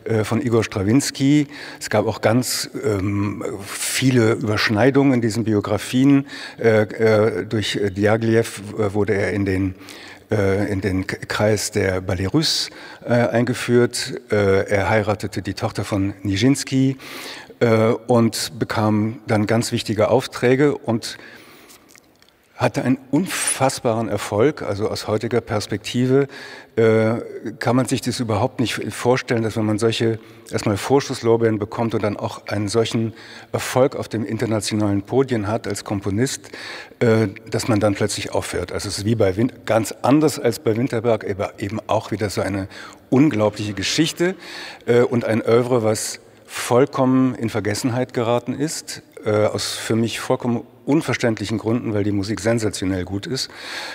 von Igor Strawinski. Es gab auch ganz viele Überschneidungen in diesen Biografien. Durch Diaghilev wurde er in den Kreis der Ballets Russes eingeführt. Er heiratete die Tochter von Nijinsky und bekam dann ganz wichtige Aufträge und hatte einen unfassbaren Erfolg. Also aus heutiger Perspektive kann man sich das überhaupt nicht vorstellen, dass wenn man solche erstmal Vorschusslorbeeren bekommt und dann auch einen solchen Erfolg auf dem internationalen Podien hat als Komponist, dass man dann plötzlich aufhört. Also es ist wie bei ganz anders als bei Winterberg, aber eben auch wieder so eine unglaubliche Geschichte und ein Œuvre, was vollkommen in Vergessenheit geraten ist, aus für mich vollkommen unverständlichen Gründen, weil die Musik sensationell gut ist.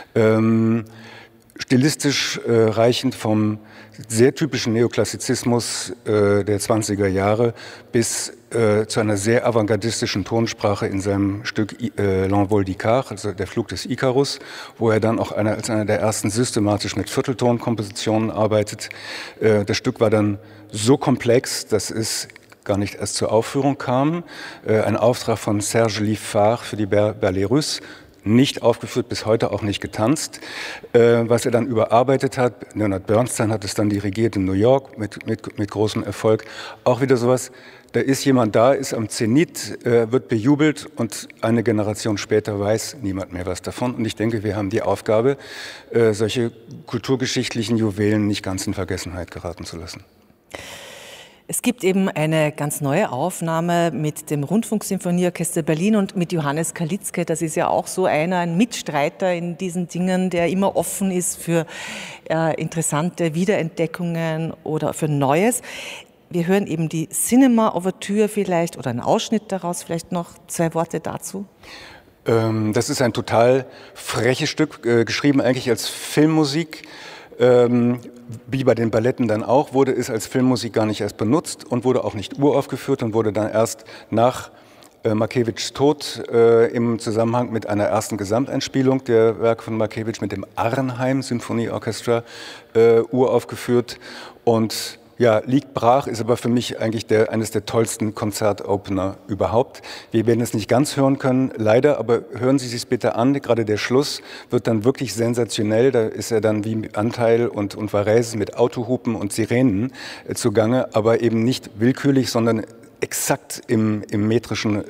Stilistisch reichend vom sehr typischen Neoklassizismus der 20er Jahre bis zu einer sehr avantgardistischen Tonsprache in seinem Stück L'Envol d'Icare, also der Flug des Ikarus, wo er dann auch als einer der ersten systematisch mit Vierteltonkompositionen arbeitet. Das Stück war dann so komplex, dass es gar nicht erst zur Aufführung kam. Ein Auftrag von Serge Liffard für die Ballets Russes, nicht aufgeführt, bis heute auch nicht getanzt. Was er dann überarbeitet hat, Leonard Bernstein hat es dann dirigiert in New York mit großem Erfolg. Auch wieder sowas, da ist jemand da, ist am Zenit, wird bejubelt und eine Generation später weiß niemand mehr was davon. Und ich denke, wir haben die Aufgabe, solche kulturgeschichtlichen Juwelen nicht ganz in Vergessenheit geraten zu lassen. Es gibt eben eine ganz neue Aufnahme mit dem Rundfunksinfonieorchester Berlin und mit Johannes Kalitzke. Das ist ja auch so ein Mitstreiter in diesen Dingen, der immer offen ist für interessante Wiederentdeckungen oder für Neues. Wir hören eben die Cinema-Ouvertüre vielleicht oder einen Ausschnitt daraus, vielleicht noch 2 Worte dazu. Das ist ein total freches Stück, geschrieben eigentlich als Filmmusik. Wie bei den Balletten dann auch, wurde es als Filmmusik gar nicht erst benutzt und wurde auch nicht uraufgeführt und wurde dann erst nach Markewitschs Tod im Zusammenhang mit einer ersten Gesamteinspielung der Werke von Markewitsch mit dem Arnheim Sinfonieorchester uraufgeführt. Und ja, liegt brach, ist aber für mich eigentlich eines der tollsten Konzertopener überhaupt. Wir werden es nicht ganz hören können, leider, aber hören Sie sich bitte an. Gerade der Schluss wird dann wirklich sensationell. Da ist er dann wie Anteil und Varese mit Autohupen und Sirenen zugange, aber eben nicht willkürlich, sondern exakt im metrischen,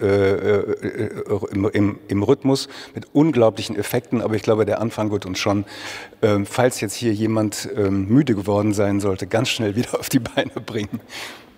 im Rhythmus mit unglaublichen Effekten. Aber ich glaube, der Anfang wird uns schon, falls jetzt hier jemand müde geworden sein sollte, ganz schnell wieder auf die Beine bringen.